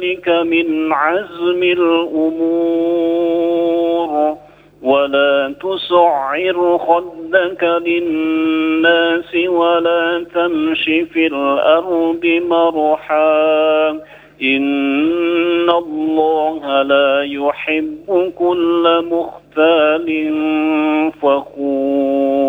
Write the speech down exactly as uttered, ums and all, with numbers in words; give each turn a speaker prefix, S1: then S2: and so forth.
S1: ذلك من عزم الأمور ولا تصعر خدك للناس ولا تمش في الأرض مرحا إن الله لا يحب كل مختال فخور.